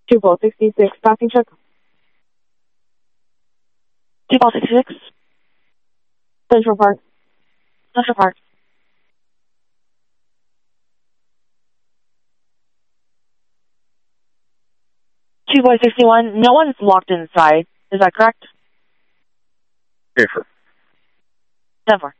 2 Ball 66, passing check. 2 Ball 66. Central Park. Central Park. 2 Boy 61, no one's locked inside. Is that correct? Schaefer. 10-4.